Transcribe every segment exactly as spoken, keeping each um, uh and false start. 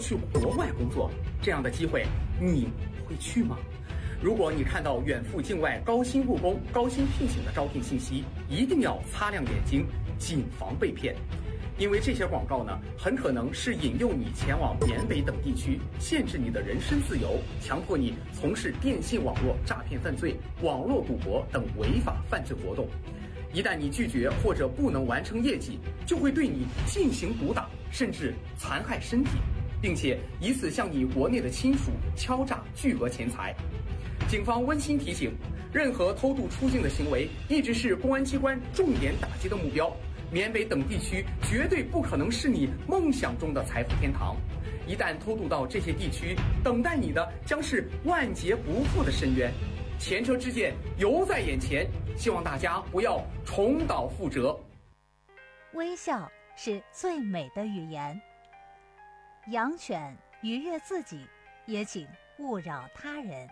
去国外工作，这样的机会你会去吗？如果你看到远赴境外高薪务工、高薪聘请的招聘信息，一定要擦亮眼睛，谨防被骗。因为这些广告呢，很可能是引诱你前往缅北等地区，限制你的人身自由，强迫你从事电信网络诈骗犯罪、网络赌博等违法犯罪活动。一旦你拒绝或者不能完成业绩，就会对你进行毒打，甚至残害身体，并且以此向你国内的亲属敲诈巨额钱财。警方温馨提醒，任何偷渡出境的行为一直是公安机关重点打击的目标。缅北等地区绝对不可能是你梦想中的财富天堂，一旦偷渡到这些地区，等待你的将是万劫不复的深渊。前车之鉴犹在眼前，希望大家不要重蹈覆辙。 微笑是最美的语言。养犬愉悦自己，也请勿扰他人。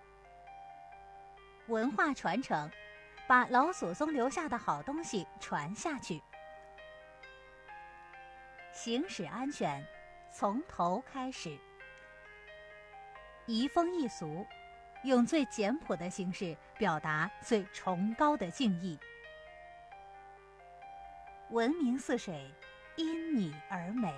文化传承，把老祖宗留下的好东西传下去。行驶安全，从头开始。移风易俗，用最简朴的形式表达最崇高的敬意。文明似水，因你而美。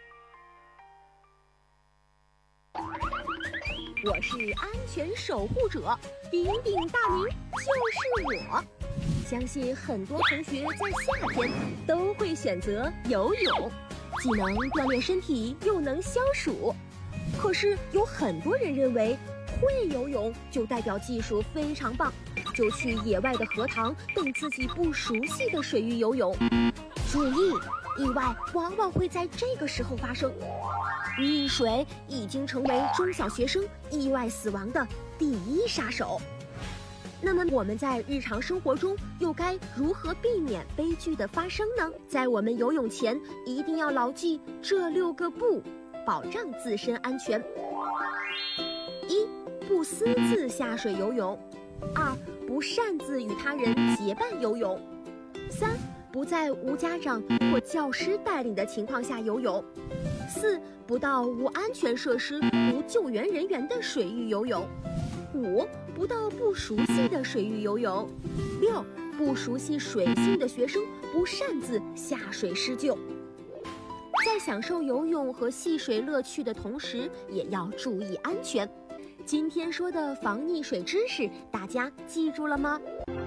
我是安全守护者，鼎鼎大名就是我。相信很多同学在夏天都会选择游泳，既能锻炼身体，又能消暑。可是有很多人认为会游泳就代表技术非常棒，就去野外的河塘等自己不熟悉的水域游泳。注意，意外往往会在这个时候发生。溺水已经成为中小学生意外死亡的第一杀手。那么我们在日常生活中又该如何避免悲剧的发生呢？在我们游泳前一定要牢记这六个不，保障自身安全。一、不私自下水游泳；二、不擅自与他人结伴游泳；三、不在无家长或教师带领的情况下游泳；四、不到无安全设施、无救援人员的水域游泳；五、不到不熟悉的水域游泳；六、不熟悉水性的学生不擅自下水施救。在享受游泳和戏水乐趣的同时，也要注意安全。今天说的防溺水知识，大家记住了吗？